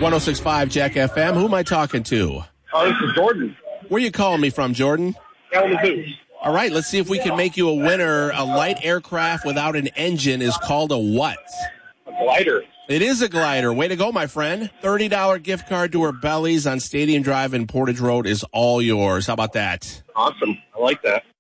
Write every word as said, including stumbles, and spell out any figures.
one oh six point five Jack F M. Who am I talking to? Oh, this is Jordan. Where you calling me from, Jordan? Kalamazoo. All right, let's see if we can make you a winner. A light aircraft without an engine is called a what? A glider. It is a glider. Way to go, my friend. thirty dollars gift card to her Bellies on Stadium Drive and Portage Road is all yours. How about that? Awesome. I like that.